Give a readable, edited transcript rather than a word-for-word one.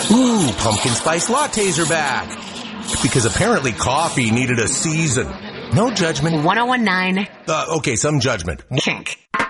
Ooh, pumpkin spice lattes are back. Because apparently coffee needed a season. No judgment. 1019. Okay, some judgment. Kink.